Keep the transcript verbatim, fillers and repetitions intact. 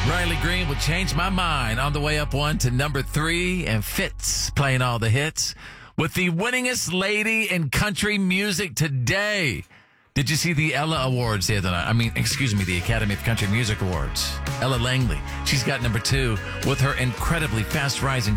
Riley Green will change my mind on the way up one to number three, and Fitz playing all the hits with the winningest lady in country music today. Did you see the Ella Awards the other night? I mean, excuse me, the Academy of Country Music Awards. Ella Langley, she's got number two with her incredibly fast rising